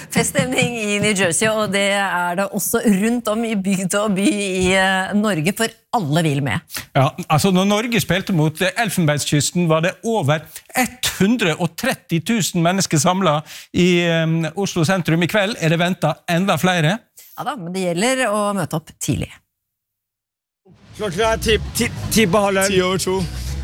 Feststemning i New Jersey, og det det også rundt om i bygd og by i Norge, for alle vil med. Ja, altså når Norge spilte mot Elfenbenskysten var det over 130 000 mennesker samlet i Oslo sentrum. I kveld det ventet enda flere. Ja da, men det gjelder å møte opp tidlig. Klokken 10:30. 10:02.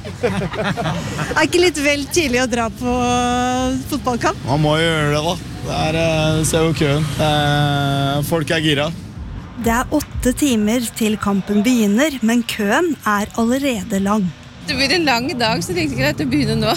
Ikke litt vel tidlig å dra på fotballkamp? Man må jo gjøre det da. Se jo køen. Folk gira. Det 8 timer til kampen begynner, men køen allerede lang. Det blir en lang dag, så jeg tenkte ikke at det begynner nå.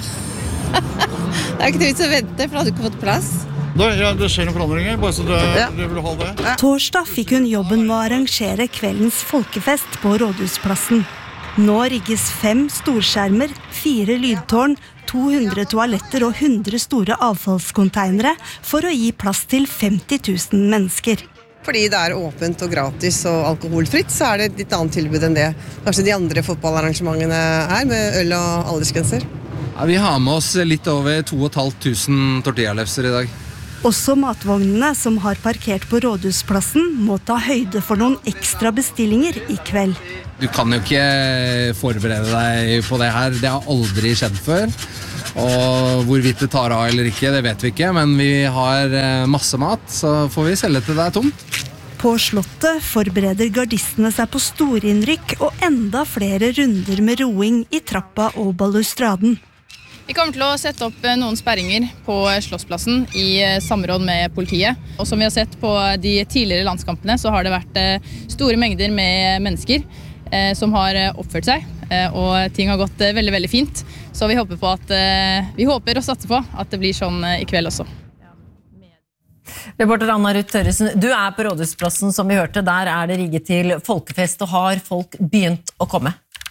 Det ikke vits å vente, for da hadde du ikke fått plass. Det skjer noen forandringer, bare så du vil ha det. Torsdag fikk hun jobben med å arrangere kveldens folkefest på Rådhusplassen. Nå rigges 5 storskjermer, 4 lydtårn, 200 toaletter og 100 store avfallskonteinere for å gi plass til 50 000 mennesker. Fordi det åpent og gratis og alkoholfritt, så det et litt annet tilbud enn det kanskje de andre fotballarrangementene med øl og aldersgrenser. Ja, vi har med oss litt over 2500 tortillalefser i dag. Også matvognene som har parkert på Rådhusplassen må ta høyde for noen ekstra bestillinger i kveld. Du kan jo ikke forberede deg på det her, det har aldri skjedd før. Og hvorvidt det tar av eller ikke, det vet vi ikke, men vi har masse mat, så får vi selge til det tomt. På Slottet forbereder gardistene seg på storinnrykk og enda flere runder med roing i trappa og balustraden. Vi kommer til å sette opp noen sperringer på Slottsplassen i samråd med politiet. Og som vi har sett på de tidligere landskampene, så har det vært store mengder med mennesker som har oppført seg, og ting har gått veldig, veldig fint. Så vi håper og satser på at det blir sånn i kveld også. Reporter Anna Ruth Tørresen, du på Rådhusplassen, som vi hørte. Der det rigget til folkefest, og har folk begynt å komme?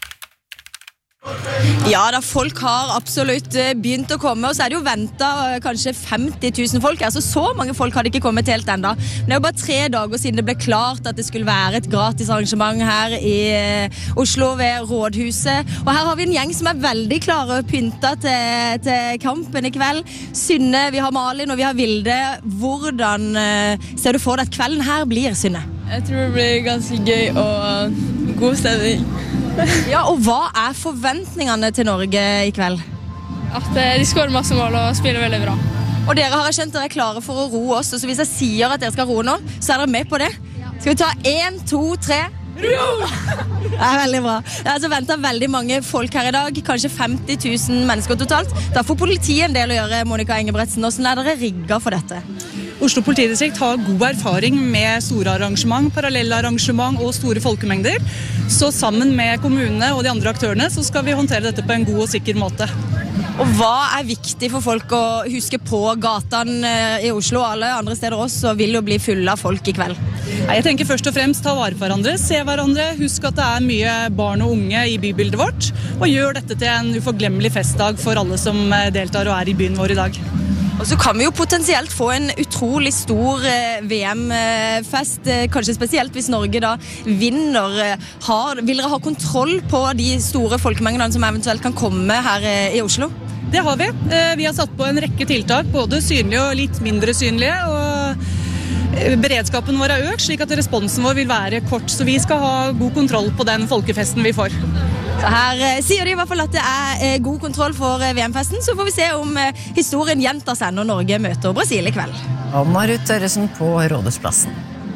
Ja, da folk har absolutt begynt å komme, og så det jo ventet kanskje 50 000 folk. Altså så mange folk hadde ikke kommet helt enda. Men det jo bare 3 dager siden det ble klart at det skulle være et gratis arrangement her i Oslo ved Rådhuset. Og her har vi en gjeng som veldig klare og pyntet til kampen i kveld. Synne, vi har Malin og vi har Vilde. Hvordan ser du for deg at kvelden her blir, Synne? Jeg tror det blir ganske gøy og god stemning. Ja, og hva forventningene til Norge i kveld? At de skårer masse mål og spiller veldig bra. Og dere har skjønt dere klare for å ro oss, så hvis jeg sier at dere skal ro nå, så dere med på det? Skal vi ta 1, 2, 3? Ro! Det veldig bra. Det altså ventet veldig mange folk her i dag, kanskje 50 000 mennesker totalt. Da får politiet en del å gjøre, Monica Engebretsen. Hvordan dere rigget for dette? Oslo politidistrikt har god erfaring med store arrangement, parallelle arrangement og store folkemengder. Så sammen med kommunene og de andre aktørene så skal vi håndtere dette på en god og sikker måte. Og hva viktig for folk å huske på gatene i Oslo og alle andre steder også, vil jo bli fulle av folk i kveld? Jeg tenker først og fremst ta vare på hverandre, se hverandre, husk at det mye barn og unge i bybildet vårt, og gjør dette til en uforglemmelig festdag for alle som deltar og i byen vår i dag. Og så kan vi jo potensielt få en utrolig stor VM-fest, kanskje spesielt hvis Norge da vinner. Vil dere ha kontroll på de store folkemengdene som eventuelt kan komme her i Oslo? Det har vi. Vi har satt på en rekke tiltak, både synlige og litt mindre synlige, og beredskapen vår økt, slik at responsen vår vil være kort, så vi skal ha god kontroll på den folkefesten vi får. Så her sier de i hvert fall at det god kontroll for VM-festen, så får vi se om historien gjentar seg når Norge møter Brasil i kveld. Anna Ruth Tørresen på Rådhusplassen.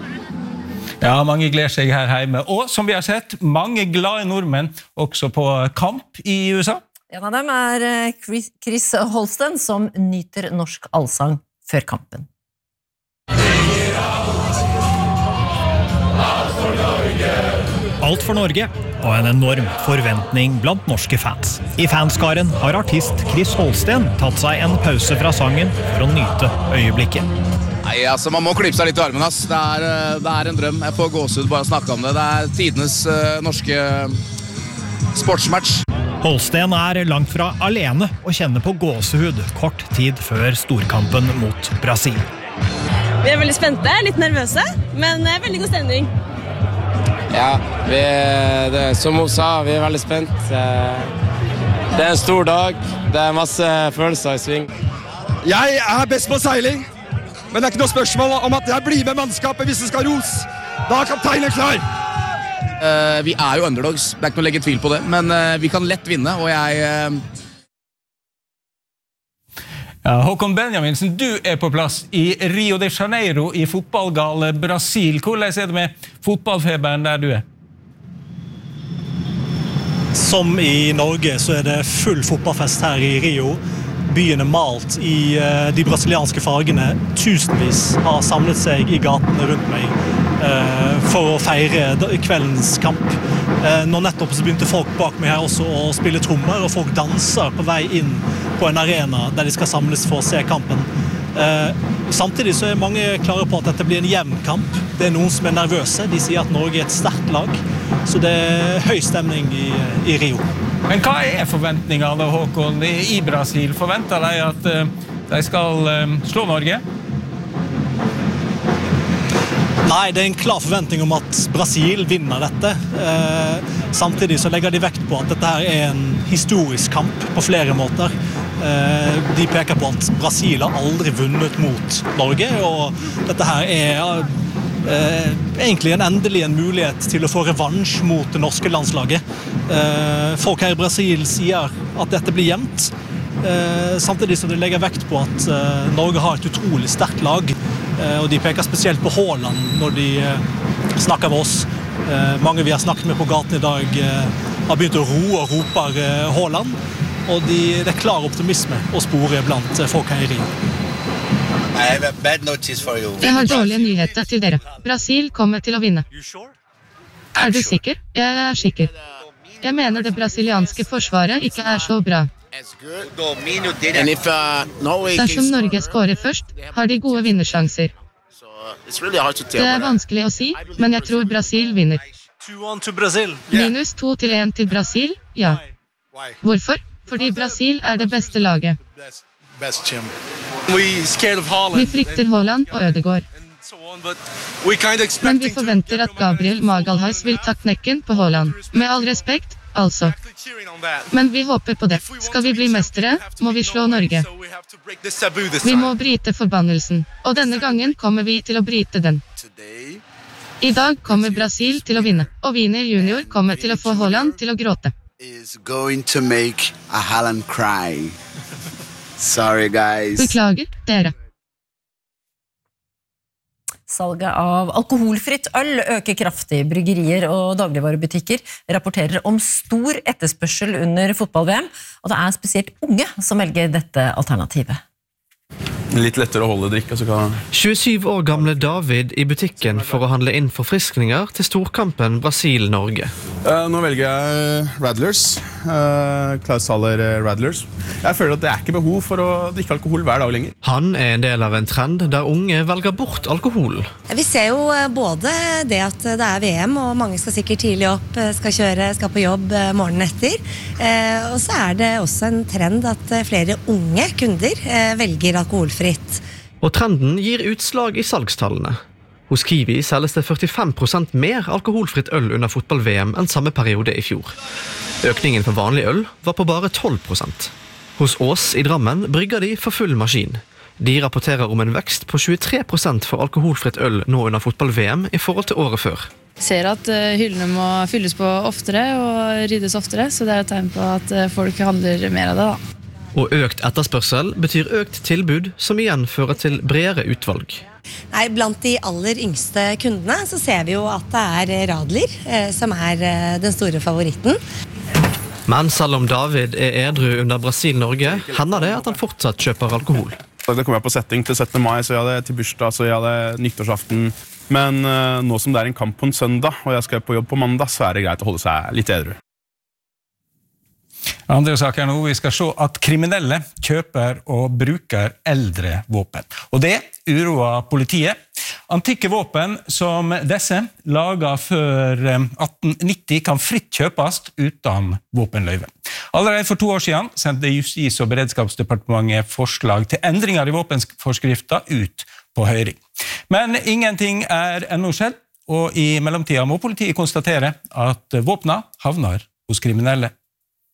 Ja, mange gleder seg her hjemme, og som vi har sett, mange glade nordmenn også på kamp i USA. En av dem Chris Holsten, som nyter norsk allsang før kampen. Alt for Norge, og en enorm forventning blant norske fans. I fanskaren har artist Chris Holsten tatt seg en pause fra sangen for å nyte øyeblikket. Nei, altså man må klippe seg litt i armen, ass. Det en drøm. Jeg får gåsehud bare å snakke om det. Det tidenes norske sportsmatch. Holsten langt fra alene å kjenne på gåsehud kort tid før storkampen mot Brasil. Vi veldig spente, litt nervøse, men veldig god stemning. Ja, som hun sa, vi veldig spent. Det en stor dag, det masse følelser i sving. Jeg best på seiling. Men det ikke noe spørsmål om at jeg blir med mannskapet hvis det skal ros. Da er kapteinen klar. Vi jo underdogs, det ikke noe å legge tvil på det, men vi kan lett vinne, og jeg... Ja, Håkon Benjaminsen, du på plass i Rio de Janeiro i fotballgale Brasil. Hvordan det med fotballfeberen der du Som i Norge så det full fotballfest her i Rio. Byen malt i de brasilianske fargene. Tusenvis har samlet seg i gatene rundt meg for å feire kveldens kamp. Nå nettopp så begynte folk bak meg her også å spille trommer, og folk danser på vei inn på en arena der de skal samles for å se kampen. Samtidig så mange klare på at dette blir en jevn kamp. Det noen som nervøse. De sier at Norge et sterkt lag, så det høy stemning i Rio. Men hva forventningene, Håkon, i Brasil? Forventer de at de skal slå Norge? Nei, det en klar forventning om at Brasil vinner dette. Samtidig så legger de vekt på at dette her en historisk kamp på flere måter. De peker på at Brasil har aldri vunnet mot Norge, og dette her egentlig endelig en mulighet til å få revansj mot det norske landslaget. Folk her i Brasil sier at dette blir jevnt, samtidig som de legger vekt på at Norge har et utrolig sterkt lag, og de peker spesielt på Haaland når de snakker med oss. Mange vi har snakket med på gaten i dag har begynt å ro og roper Haaland, og det klar optimisme å spore blant folk her i Rio. Jeg har dårlige nyheter til dere. Brasil kommer til å vinne. Du sikker? Jeg sikker. Jeg mener det brasilianske forsvaret ikke så bra. Dersom Norge skårer først, har de gode vinnersjanser. Det vanskelig å si, men jeg tror Brasil vinner. -2 til 1 til Brasil, ja. Hvorfor? Fordi Brasil det beste laget. Vi frykter Haaland og Ødegaard. Men vi forventer at Gabriel Magalhaes vil ta knekken på Haaland. Med all respekt, altså. Men vi håper på det. Skal vi bli mestere, må vi slå Norge. Vi må bryte forbannelsen, og denne gangen kommer vi til å bryte den. I dag kommer Brasil til å vinne, og Viner Junior kommer til å få Haaland til å gråte. Sorry, guys. Beklager, dere. Salget av alkoholfritt øl øker kraftig. Bryggerier og dagligvarebutikker rapporterer om stor etterspørsel under fotball-VM, og det spesielt unge som velger dette alternativet. Litt lettere å holde drikke. 27 år gamle David i butikken for å handle inn forfriskninger til storkampen Brasil-Norge. Nå velger jeg Radlers, Klaus Haller Radlers. Jeg føler at det ikke behov for å drikke alkohol hver dag lenger. Han en del av en trend der unge velger bort alkohol. Vi ser jo både det at det VM, og mange skal sikkert tidlig opp, skal på jobb morgenen etter. Og så det også en trend at flere unge kunder velger alkoholfritt. Og trenden gir utslag i salgstallene. Hos Kiwi selges det 45% mer alkoholfritt øl under fotball-VM enn samme periode i fjor. Økningen for vanlig øl var på bare 12%. Hos Ås i Drammen brygger de for full maskin. De rapporterer om en vekst på 23% for alkoholfritt øl nå under fotball-VM i forhold til året før. Ser at hyllene må fylles på oftere og ryddes oftere, så det et tegn på at folk handler mer av det da. Og økt etterspørsel betyr økt tilbud, som igjen fører til bredere utvalg. Nei, blant de aller yngste kundene så ser vi jo at det Radler som den store favoritten. Men selv om David edru under Brasil-Norge, hender det at han fortsatt kjøper alkohol. Det kommer jeg på setting til 17. mai, så jeg hadde til bursdag, så jeg hadde nyttårsaften. Men nå som det en kamp på en søndag, og jeg skal på jobb på mandag, så det greit å holde seg litt edru. Andre saker nå, vi skal se at kriminelle kjøper og bruker eldre våpen. Og det uroer politiet. Antikke våpen som disse, laget før 1890, kan fritt kjøpes uten våpenløyve. Allerede for 2 år siden sendte Justis- og beredskapsdepartementet forslag til endringer i våpenforskriften ut på høring. Men ingenting ennå skjedd, og i mellomtiden må politiet konstatere at våpnene havner hos kriminelle.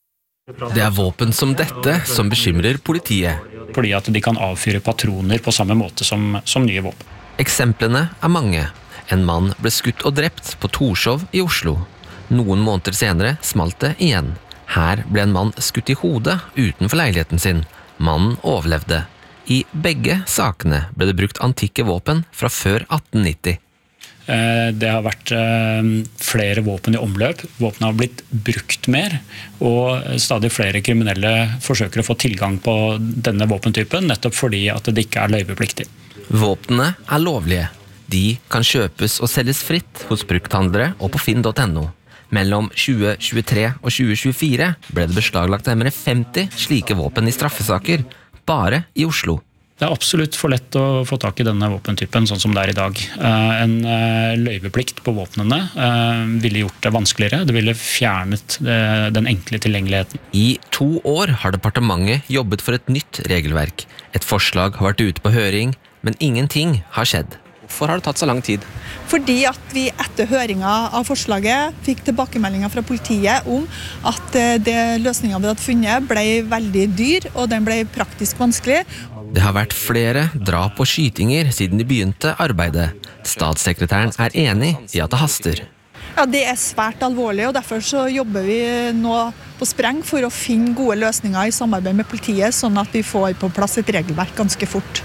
Det våpen som dette som bekymrer politiet. Fordi at de kan avfyre patroner på samme måte som nye våpen. Eksemplene mange. En mann ble skutt og drept på Torshov i Oslo. Noen måneder senere smalt det igjen. Her ble en mann skutt i hodet utenfor leiligheten sin. Mannen overlevde. I begge sakene ble det brukt antikke våpen fra før 1890. Det har vært flere våpen i omløp. Våpnene har blitt brukt mer, og stadig flere kriminelle forsøker å få tilgang på denne våpentypen, nettopp fordi at det ikke løyvepliktig. Våpnene lovlige. De kan kjøpes og selges fritt hos brukthandlere og på finn.no. Mellom 2023 og 2024 ble det beslaglagt nærmere 50 slike våpen i straffesaker, bare i Oslo. Det absolutt for lett å få tak i denne våpentypen, sånn som det i dag. En løyveplikt på våpnene ville gjort det vanskeligere. Det ville fjernet den enkle tilgjengeligheten. I 2 år har departementet jobbet for et nytt regelverk. Et forslag har vært ute på høring, men ingenting har skjedd. Hvorfor har det tatt så lang tid? Fordi at vi etter høringen av forslaget fikk tilbakemeldinger fra politiet om at løsningen vi hadde funnet ble veldig dyr, og den ble praktisk vanskelig. Det har vært flere drap og skytinger siden de begynte arbeidet. Statssekretæren enig i at det haster. Ja, det svært alvorlig, og derfor så jobber vi nå på spreng for å finne gode løsninger i samarbeid med politiet, sånn at vi får på plass et regelverk ganske fort.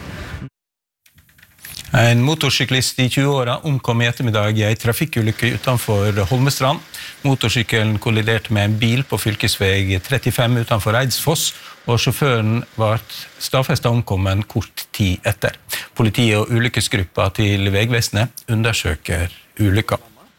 En motorsyklist i 20-åra omkom i ettermiddag i en trafikkulykke utenfor Holmestrand. Motorsykkelen kolliderte med en bil på fylkesveg 35 utenfor Eidsfoss, og sjåføren var stadfestet omkommen kort tid etter. Politiet og ulykkesgruppa til Vegvesenet undersøker ulykka.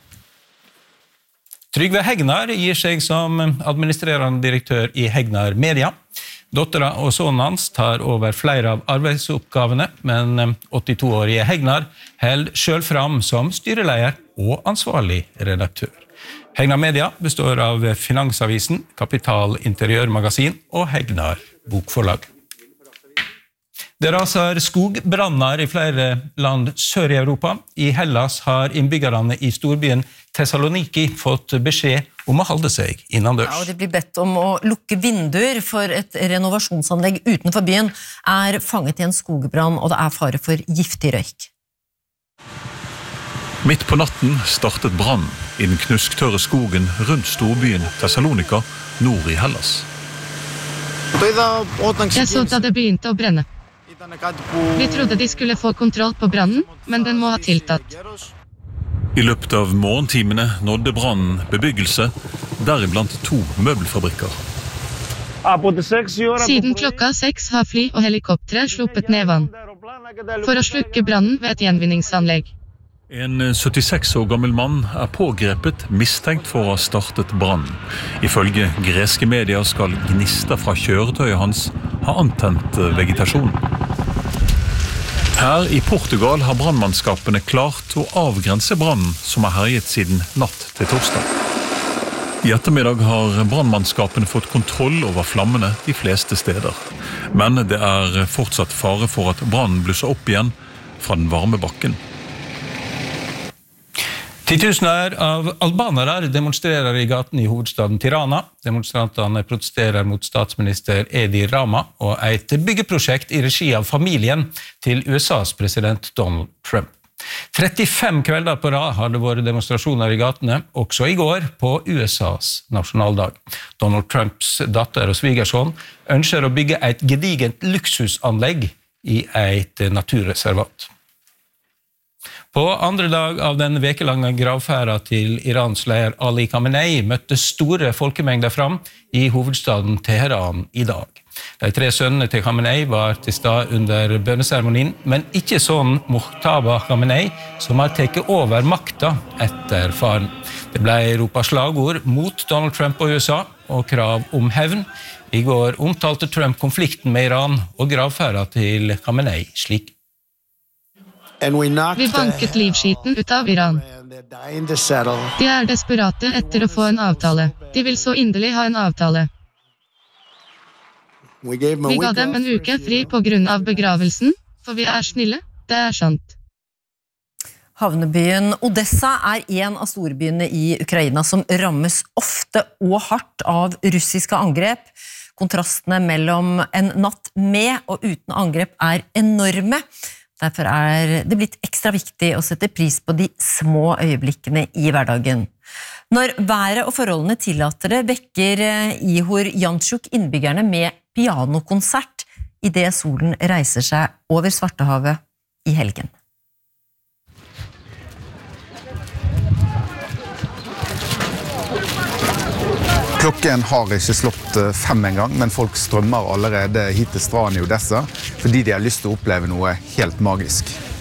Trygve Hegnar gir seg som administrerende direktør i Hegnar Media. Dottera og sønnen hans tar over flere av arbeidsoppgavene, men 82-årige Hegnar holder selv fram som styreleder og ansvarlig redaktør. Hegnar Media består av Finansavisen, Kapital Interiørmagasin og Hegnar Bokforlag. Det raser skogbranner i flere land sør i Europa. I Hellas har innbyggerne i storbyen Thessaloniki fått beskjed om å holde seg innendørs. Ja, og de blir bedt om å lukke vinduer, for et renovasjonsanlegg utenfor byen fanget i en skogbrann, og det fare for giftig røyk. Midt på natten startet brann i den knusktørre skogen rundt storbyen Thessalonika, nord i Hellas. Jeg så da det begynte å brenne. Vi trodde de skulle få kontroll på brannen, men den må ha tiltatt. I løpet av morgentimene nådde brannen bebyggelse, deriblant 2 møbelfabrikker. Siden klokka 6 har fly og helikoptre sluppet ned vann for å slukke brannen ved et gjenvinningsanlegg. En 76 år gammel mann pågrepet, mistenkt for å ha startet brann. Ifølge greske medier skal gnister fra kjøretøyet hans ha antent vegetasjon. Her i Portugal har brannmannskapene klart å avgrense brannen som har herjet siden natt til torsdag. I ettermiddag har brannmannskapene fått kontroll over flammene de fleste steder. Men det fortsatt fare for at brannen blusser opp igjen fra den varme bakken. Titusener av albanere demonstrerer i gaten i hovedstaden Tirana. Demonstrantene protesterer mot statsminister Edi Rama og et byggeprosjekt i regi av familien til USAs president Donald Trump. 35 kvelder på rad har det vært demonstrasjoner i gatene, også i går på USAs nasjonaldag. Donald Trumps datter og svigersønn ønsker å bygge et gedigent luksusanlegg i et naturreservat. På andre dag av den vekelange gravferda til Irans leder Ali Khamenei møtte store folkemengder fram i hovedstaden Teheran i dag. De 3 sønnene til Khamenei var til stede under bønneseremonien, men ikke sånn Mojtaba Khamenei, som har tatt over makta etter faren. Det ble ropet slagord mot Donald Trump og USA og krav om hevn. I går omtalte Trump konflikten med Iran og gravferda til Khamenei slik. Vi banket livskiten ut av Iran. De desperate etter å få en avtale. De vil så inderlig ha en avtale. Vi ga dem en uke fri på grunn av begravelsen, for vi snille, det sant. Havnebyen Odessa en av storbyene i Ukraina som rammes ofte og hardt av russiske angrep. Kontrastene mellom en natt med og uten angrep enorme. Derfor det blitt ekstra viktig å sette pris på de små øyeblikkene i hverdagen. Når været og forholdene tillater det, vekker Ihor Jantsjuk innbyggerne med pianokonsert i det solen reiser seg over Svartehavet i helgen. Klokken har ikke slått 5 en gang, men folk strømmer allerede hit til stranden i Odessa, fordi de har lyst til å oppleve noe helt magisk.